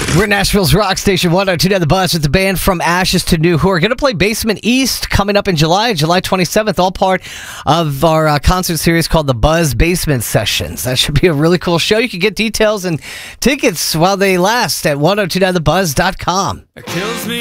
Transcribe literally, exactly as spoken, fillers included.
We're Nashville's rock station, one oh two to the Buzz, with the band From Ashes to New, who are going to play Basement East coming up in July, July twenty-seventh, all part of our uh, concert series called the Buzz Basement Sessions. That should be a really cool show. You can get details and tickets while they last at one oh two to the buzz dot com.